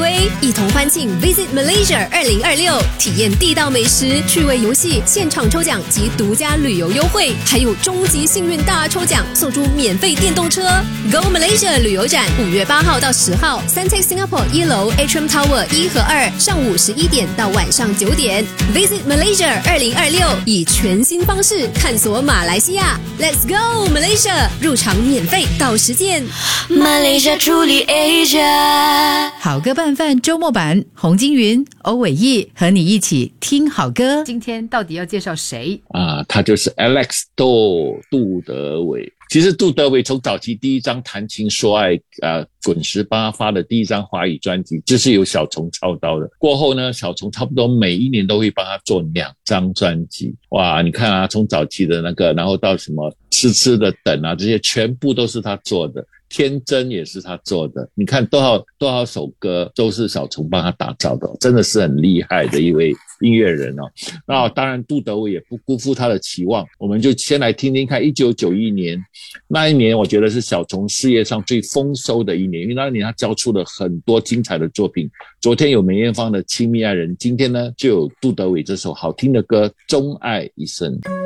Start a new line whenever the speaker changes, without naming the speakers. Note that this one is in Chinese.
辉，一同欢庆 Visit Malaysia 2026，体验地道美食、趣味游戏、现场抽奖及独家旅游优惠，还有终极幸运大抽奖，送出免费电动车。Go Malaysia 旅游展5月8号到10号，Suntec Singapore 1楼 Atrium Tower 1和2，上午11点到晚上9点。Visit Malaysia 2026，以全新方式探索马来西亚。Let's go Malaysia， 入场免费，到时见。
Malaysia truly Asia。
好歌拌饭周末版，洪金云、欧伟毅和你一起听好歌。今天到底要介绍谁
啊？他就是 Alex Do 杜德伟。其实杜德伟从早期第一张谈情说爱滚石帮他发的第一张华语专辑，就是由小虫操刀的。过后呢，小虫差不多每一年都会帮他做2张专辑。哇，你看啊，从早期的那个，然后到什么痴痴的等啊，这些全部都是他做的。天真也是他做的，你看多少首歌都是小虫帮他打造的，真的是很厉害的一位音乐人哦。那当然杜德伟也不辜负他的期望，我们就先来听听看1991年，那一年我觉得是小虫事业上最丰收的一年，因为那一年他交出了很多精彩的作品。昨天有梅艳芳的亲密爱人，今天呢就有杜德伟这首好听的歌《钟爱一生》。